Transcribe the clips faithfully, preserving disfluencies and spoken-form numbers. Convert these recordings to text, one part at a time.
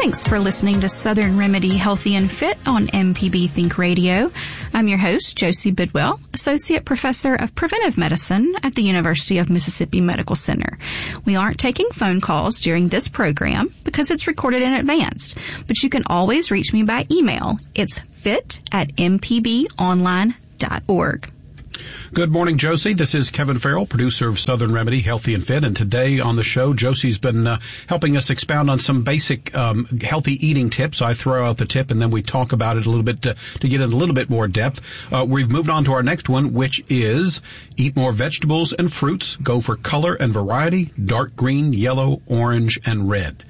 Thanks for listening to Southern Remedy Healthy and Fit on M P B Think Radio. I'm your host, Josie Bidwell, Associate Professor of Preventive Medicine at the University of Mississippi Medical Center. We aren't taking phone calls during this program because it's recorded in advance, but you can always reach me by email. It's fit at m p b online dot org. Good morning, Josie. This is Kevin Farrell, producer of Southern Remedy Healthy and Fit. And today on the show, Josie's been uh, helping us expound on some basic um, healthy eating tips. I throw out the tip and then we talk about it a little bit to, to get in a little bit more depth. Uh, we've moved on to our next one, which is eat more vegetables and fruits. Go for color and variety, dark green, yellow, orange, and red.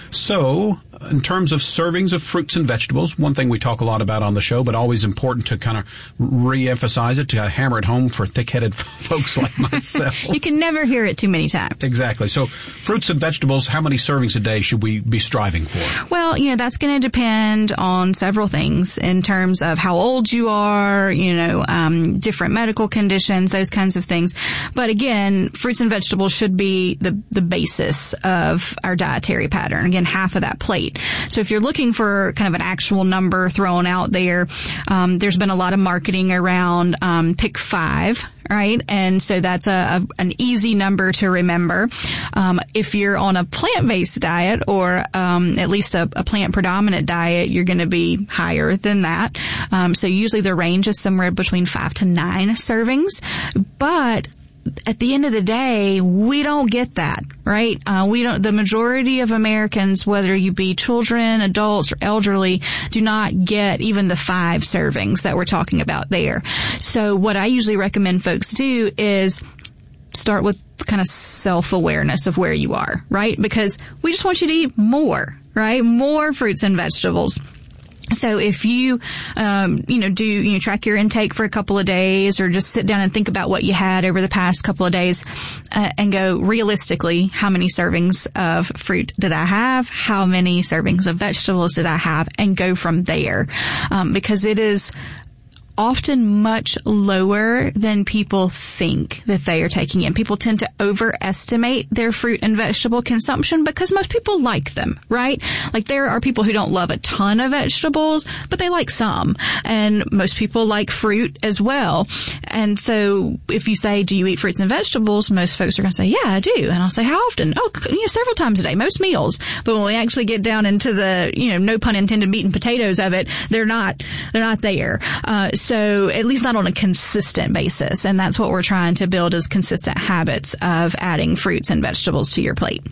So, in terms of servings of fruits and vegetables, one thing we talk a lot about on the show, but always important to kind of re-emphasize it, to hammer it home for thick-headed folks like myself. You can never hear it too many times. Exactly. So, fruits and vegetables, how many servings a day should we be striving for? Well, you know, that's going to depend on several things in terms of how old you are, you know, um, different medical conditions, those kinds of things. But again, fruits and vegetables should be the, the basis of our dietary pattern. Again, half of that plate. So if you're looking for kind of an actual number thrown out there, um, there's been a lot of marketing around um, pick five, right? And so that's a, a an easy number to remember. Um, if you're on a plant-based diet or um, at least a, a plant-predominant diet, you're going to be higher than that. Um, so usually the range is somewhere between five to nine servings, but at the end of the day, we don't get that, right? Uh, we don't, the majority of Americans, whether you be children, adults, or elderly, do not get even the five servings that we're talking about there. So what I usually recommend folks do is start with kind of self-awareness of where you are, right? Because we just want you to eat more, right? More fruits and vegetables. So if you, um, you know, do, you know, track your intake for a couple of days or just sit down and think about what you had over the past couple of days uh, and go realistically, how many servings of fruit did I have? How many servings of vegetables did I have? And go from there. Um, because it is often much lower than people think that they are taking in. People tend to overestimate their fruit and vegetable consumption because most people like them, right? Like there are people who don't love a ton of vegetables, but they like some. And most people like fruit as well. And so if you say, do you eat fruits and vegetables? Most folks are going to say, yeah, I do. And I'll say, how often? Oh, you know, several times a day, most meals. But when we actually get down into the, you know, no pun intended, meat and potatoes of it, they're not, they're not there. Uh, So at least not on a consistent basis. And that's what we're trying to build is consistent habits of adding fruits and vegetables to your plate.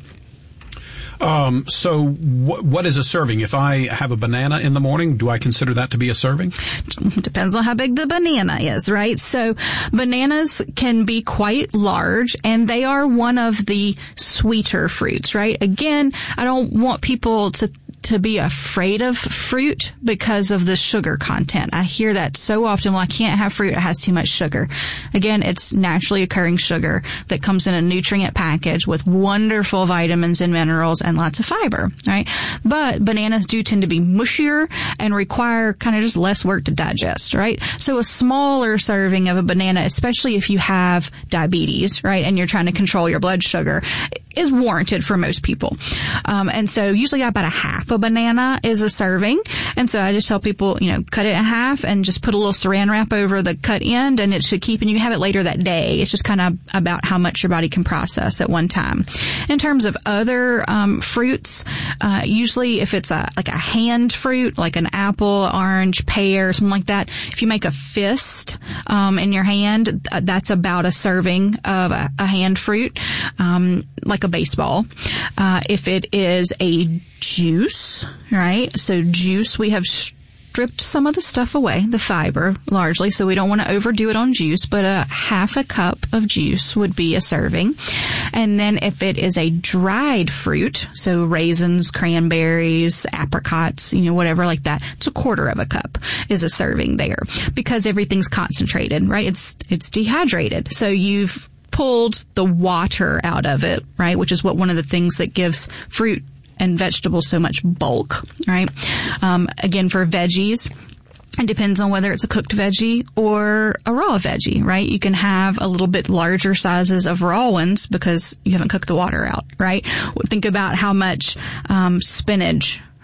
Um, so wh- what is a serving? If I have a banana in the morning, do I consider that to be a serving? Depends on how big the banana is, right? So bananas can be quite large and they are one of the sweeter fruits, right? Again, I don't want people to to be afraid of fruit because of the sugar content. I hear that so often. Well, I can't have fruit. It has too much sugar. Again, it's naturally occurring sugar that comes in a nutrient package with wonderful vitamins and minerals and lots of fiber, right? But bananas do tend to be mushier and require kind of just less work to digest, right? So a smaller serving of a banana, especially if you have diabetes, right, and you're trying to control your blood sugar, is warranted for most people. Um, and so usually about a half a banana is a serving. And so I just tell people, you know, cut it in half and just put a little saran wrap over the cut end and it should keep, and you can have it later that day. It's just kind of about how much your body can process at one time. In terms of other, um, fruits, uh, usually if it's a, like a hand fruit, like an apple, orange, pear, something like that, if you make a fist, um, in your hand, that's about a serving of a, a hand fruit, um, like a baseball. Uh, if it is a juice, right? So juice, we have stripped some of the stuff away, the fiber largely, so we don't want to overdo it on juice, but a half a cup of juice would be a serving. And then if it is a dried fruit, so raisins, cranberries, apricots, you know, whatever like that, it's a quarter of a cup is a serving there because everything's concentrated, right? It's, it's dehydrated. So you've pulled the water out of it, right? Which is what one of the things that gives fruit and vegetables so much bulk, right? Um, again, for veggies, it depends on whether it's a cooked veggie or a raw veggie, right? You can have a little bit larger sizes of raw ones because you haven't cooked the water out, right? Think about how much um, spinach,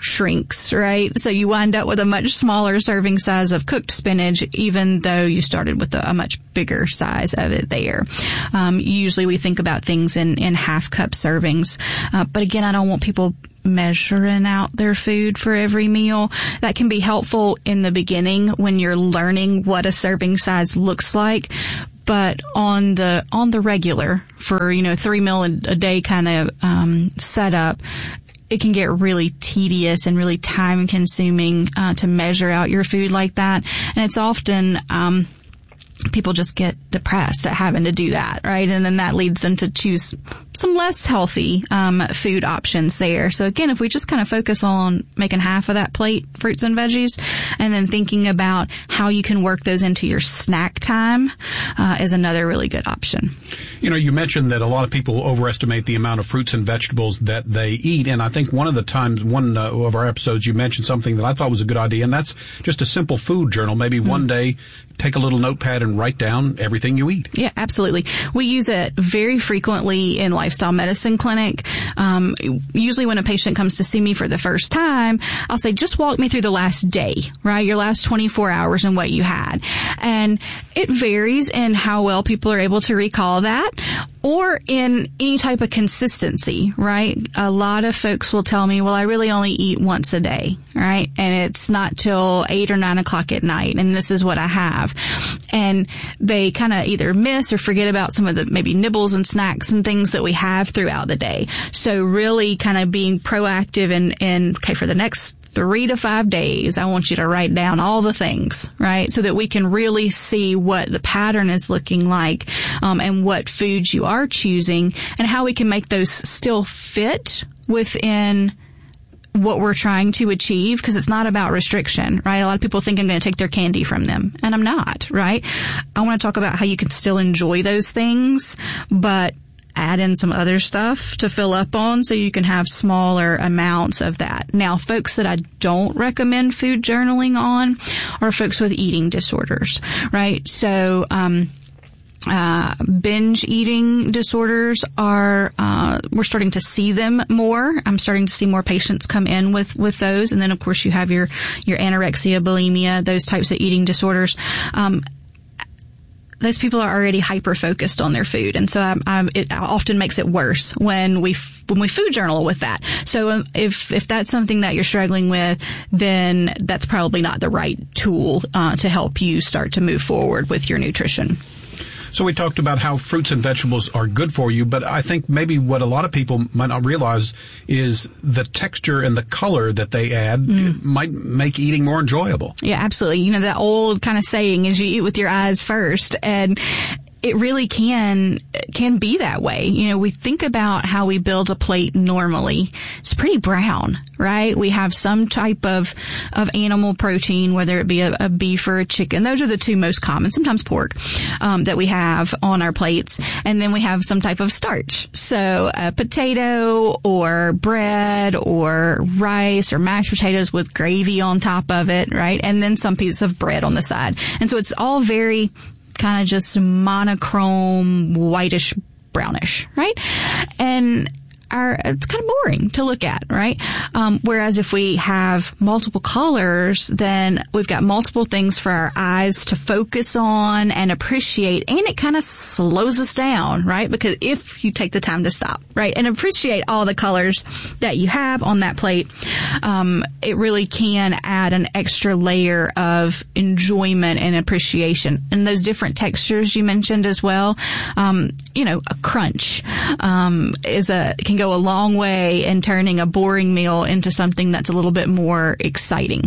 shrinks, right? So you wind up with a much smaller serving size of cooked spinach, even though you started with a, a much bigger size of it there. Um, usually we think about things in, in half cup servings. Uh, but again, I don't want people measuring out their food for every meal. That can be helpful in the beginning when you're learning what a serving size looks like. But on the, on the regular for, you know, three meal a, a day kind of, um, setup, it can get really tedious and really time consuming, uh, to measure out your food like that. And it's often, um, people just get depressed at having to do that, right? And then that leads them to choose some less healthy um food options there. So again, if we just kind of focus on making half of that plate fruits and veggies, and then thinking about how you can work those into your snack time, uh, is another really good option. You know, you mentioned that a lot of people overestimate the amount of fruits and vegetables that they eat, and I think one of the times, one uh, of our episodes, you mentioned something that I thought was a good idea, and that's just a simple food journal. Maybe mm-hmm. one day, take a little notepad and write down everything you eat. Yeah, absolutely. We use it very frequently in lifestyle medicine clinic. Um, usually when a patient comes to see me for the first time, I'll say, just walk me through the last day, right? Your last twenty-four hours and what you had. And it varies in how well people are able to recall that, or in any type of consistency, right? A lot of folks will tell me, well, I really only eat once a day, right? And it's not till eight or nine o'clock at night, and this is what I have. And they kind of either miss or forget about some of the maybe nibbles and snacks and things that we have throughout the day. So really kind of being proactive and, and okay, for the next three to five days, I want you to write down all the things, right? So that we can really see what the pattern is looking like, um, and what foods you are choosing, and how we can make those still fit within what we're trying to achieve, because it's not about restriction, right? A lot of people think I'm going to take their candy from them, and I'm not, right? I want to talk about how you can still enjoy those things, but add in some other stuff to fill up on so you can have smaller amounts of that. Now, folks that I don't recommend food journaling on are folks with eating disorders, right? So, um, Uh, binge eating disorders are, uh, we're starting to see them more. I'm starting to see more patients come in with, with those. And then of course you have your, your anorexia, bulimia, those types of eating disorders. Um, those people are already hyper-focused on their food. And so um, um, it often makes it worse when we, when we food journal with that. So um, if, if that's something that you're struggling with, then that's probably not the right tool, uh, to help you start to move forward with your nutrition. So we talked about how fruits and vegetables are good for you, but I think maybe what a lot of people might not realize is the texture and the color that they add mm. might make eating more enjoyable. Yeah, absolutely. You know, that old kind of saying is you eat with your eyes first, and it really can, can be that way. You know, we think about how we build a plate normally. It's pretty brown, right? We have some type of, of animal protein, whether it be a, a beef or a chicken. Those are the two most common, sometimes pork, um, that we have on our plates. And then we have some type of starch. So a potato or bread or rice or mashed potatoes with gravy on top of it, right? And then some piece of bread on the side. And so it's all very kind of just monochrome, whitish, brownish, right? And are, it's kind of boring to look at, right? Um, whereas if we have multiple colors, then we've got multiple things for our eyes to focus on and appreciate, and it kind of slows us down, right? Because if you take the time to stop, right, and appreciate all the colors that you have on that plate, um, it really can add an extra layer of enjoyment and appreciation. And those different textures you mentioned as well, um, you know, a crunch, um, is a, can go a long way in turning a boring meal into something that's a little bit more exciting.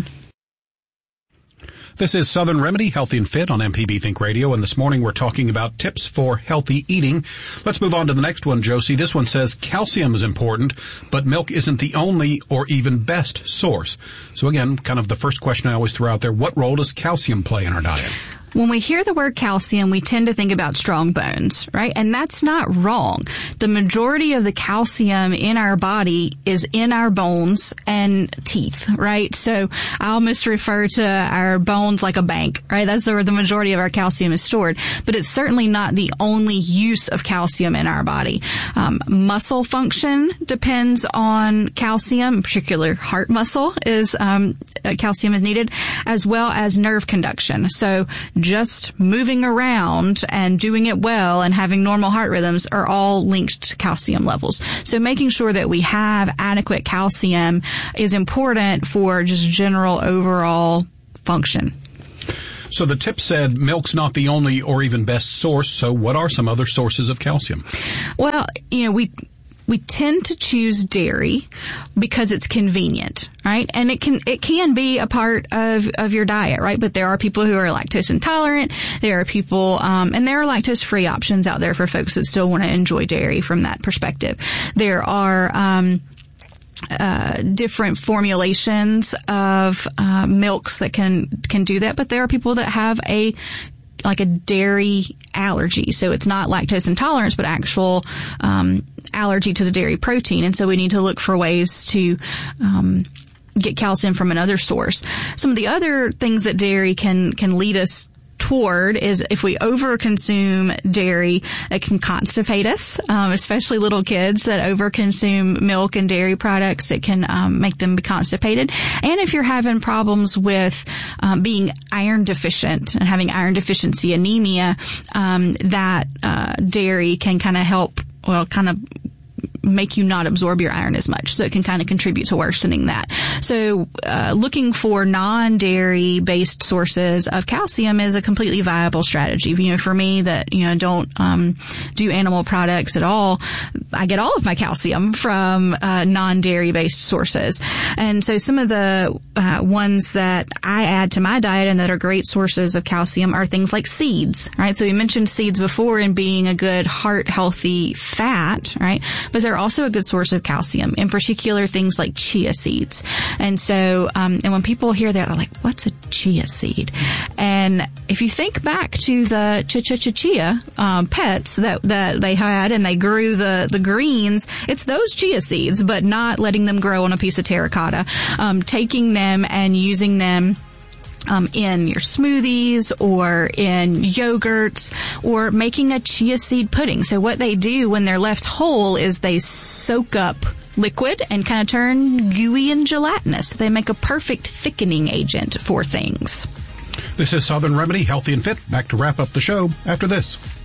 This is Southern Remedy, Healthy and Fit on M P B Think Radio, and this morning we're talking about tips for healthy eating. Let's move on to the next one, Josie. This one says calcium is important, but milk isn't the only or even best source. So again, kind of the first question I always throw out there, what role does calcium play in our diet? When we hear the word calcium, we tend to think about strong bones, right? And that's not wrong. The majority of the calcium in our body is in our bones and teeth, right? So I almost refer to our bones like a bank, right? That's where the majority of our calcium is stored. But it's certainly not the only use of calcium in our body. Um, muscle function depends on calcium. In particular, heart muscle is um, calcium is needed, as well as nerve conduction. So just moving around and doing it well and having normal heart rhythms are all linked to calcium levels. So making sure that we have adequate calcium is important for just general overall function. So the tip said milk's not the only or even best source. So what are some other sources of calcium? Well, you know, we We tend to choose dairy because it's convenient, right? And it can, it can be a part of, of your diet, right? But there are people who are lactose intolerant. There are people, um, and there are lactose-free options out there for folks that still want to enjoy dairy from that perspective. There are, um, uh, different formulations of, uh, milks that can, can do that. But there are people that have a, like a dairy allergy. So it's not lactose intolerance, but actual, um, allergy to the dairy protein. And so we need to look for ways to, um, get calcium from another source. Some of the other things that dairy can, can lead us toward is if we overconsume dairy, it can constipate us, um, especially little kids that overconsume milk and dairy products. It can um, make them be constipated. And if you're having problems with um, being iron deficient and having iron deficiency anemia, um, that uh, dairy can kind of help, well, kind of make you not absorb your iron as much. So it can kind of contribute to worsening that. So uh, looking for non-dairy based sources of calcium is a completely viable strategy. You know, for me that, you know, don't um, do animal products at all, I get all of my calcium from uh, non-dairy based sources. And so some of the uh, ones that I add to my diet and that are great sources of calcium are things like seeds, right? So we mentioned seeds before in being a good heart healthy fat, right? But they're also a good source of calcium, in particular things like chia seeds. And so, um, and when people hear that, they're like, what's a chia seed? And if you think back to the ch-ch-ch-chia, um, pets that, that they had and they grew the, the greens, it's those chia seeds, but not letting them grow on a piece of terracotta, um, taking them and using them Um, in your smoothies or in yogurts or making a chia seed pudding. So what they do when they're left whole is they soak up liquid and kind of turn gooey and gelatinous. They make a perfect thickening agent for things. This is Southern Remedy, Healthy and Fit. Back to wrap up the show after this.